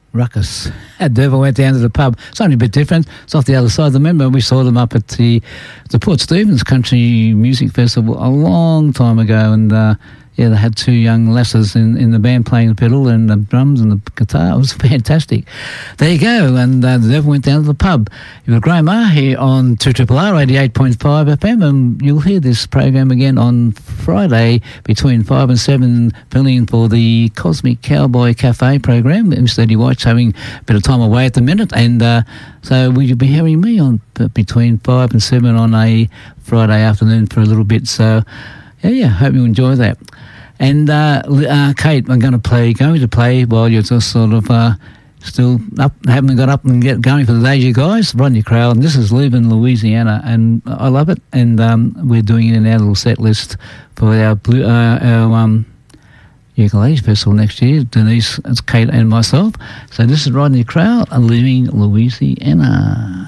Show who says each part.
Speaker 1: Ruckus. Derval went down to the pub. It's only a bit different. It's off the other side. Remember, we saw them up at the Port Stephens Country Music Festival a long time ago, and they had two young lasses in the band playing the fiddle and the drums and the guitar. It was fantastic. There you go, and the Derval went down to the pub. You've got Graham R here on 2RRR 88.5 FM, and you'll hear this program again on Friday between 5 and 7, filling in for the Cosmic Cowboy Cafe program. Mr. Eddie White's having a bit of time away at the minute, and so will you be hearing me on between 5 and 7 on a Friday afternoon for a little bit. So, hope you enjoy that. And Kate, I'm going to play while you're just sort of still up, haven't got up and get going for the day, you guys. Rodney Crowell, and this is Leaving Louisiana, and I love it. And we're doing it in our little set list for our Ukulele Festival next year. Denise, it's Kate, and myself. So this is Rodney Crowell, Leaving Louisiana.